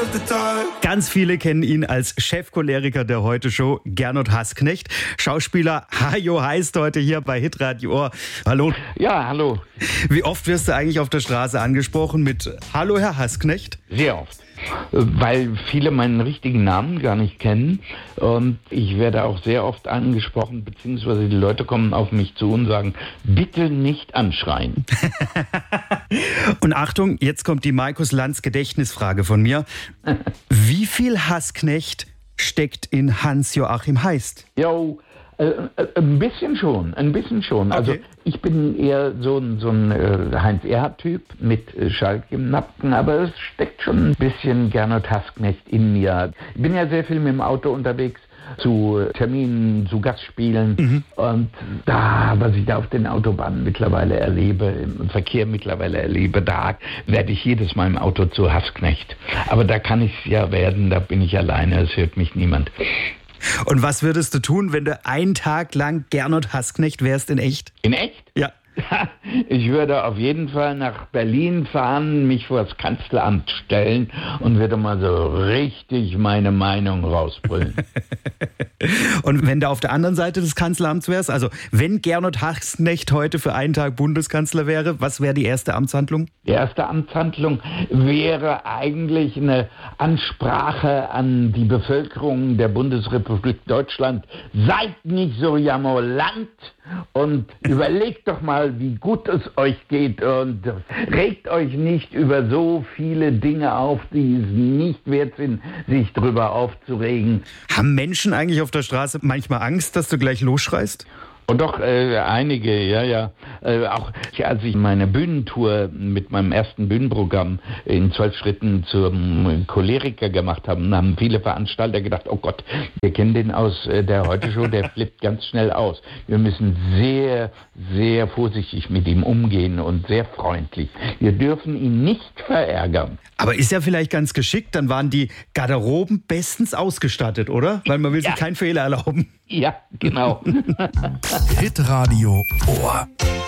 Ganz viele kennen ihn als Chefcholeriker der Heute-Show, Gernot Hassknecht. Schauspieler Hajo heißt heute hier bei Hitradio Ohr. Hallo. Ja, hallo. Wie oft wirst du eigentlich auf der Straße angesprochen mit Hallo, Herr Hassknecht? Sehr oft. Weil viele meinen richtigen Namen gar nicht kennen. Und ich werde auch sehr oft angesprochen, beziehungsweise die Leute kommen auf mich zu und sagen, bitte nicht anschreien. Und Achtung, jetzt kommt die Markus Lanz Gedächtnisfrage von mir. Wie viel Hassknecht steckt in Hans-Joachim Heist? Jo, ein bisschen schon. Okay. Also ich bin eher so ein Heinz-Erhardt-Typ mit Schalk im Nacken, aber es steckt schon ein bisschen Gernot Hassknecht in mir. Ich bin ja sehr viel mit dem Auto unterwegs, zu Terminen, zu Gastspielen. Und was ich da auf den Autobahnen mittlerweile erlebe, im Verkehr mittlerweile erlebe, da werde ich jedes Mal im Auto zu Hassknecht. Aber da kann ich es ja werden, da bin ich alleine, es hört mich niemand. Und was würdest du tun, wenn du einen Tag lang Gernot Hassknecht wärst in echt? In echt? Ja. Ich würde auf jeden Fall nach Berlin fahren, mich vor das Kanzleramt stellen und würde mal so richtig meine Meinung rausbrüllen. Und wenn du auf der anderen Seite des Kanzleramts wärst, also wenn Gernot Hassknecht heute für einen Tag Bundeskanzler wäre, was wäre die erste Amtshandlung? Die erste Amtshandlung wäre eigentlich eine Ansprache an die Bevölkerung der Bundesrepublik Deutschland. Seid nicht so jammerland und überlegt doch mal, wie gut es euch geht und regt euch nicht über so viele Dinge auf, die es nicht wert sind, sich drüber aufzuregen. Haben Menschen eigentlich auf der Straße manchmal Angst, dass du gleich losschreist? Und doch, einige, ja. Auch als ich meine Bühnentour mit meinem ersten Bühnenprogramm in 12 Schritten zum Choleriker gemacht habe, haben viele Veranstalter gedacht, oh Gott, wir kennen den aus der Heute-Show, der flippt ganz schnell aus. Wir müssen sehr, sehr vorsichtig mit ihm umgehen und sehr freundlich. Wir dürfen ihn nicht verärgern. Aber ist ja vielleicht ganz geschickt, dann waren die Garderoben bestens ausgestattet, oder? Weil man will sich keinen Fehler erlauben. Ja, genau. Hitradio Ohr.